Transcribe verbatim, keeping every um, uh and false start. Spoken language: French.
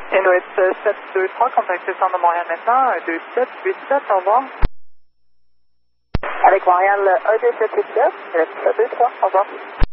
Inuit sept deux trois, contact descend de Montréal maintenant, un deux sept huit sept, au revoir. Avec Montréal un deux sept huit sept, sept deux trois, au revoir.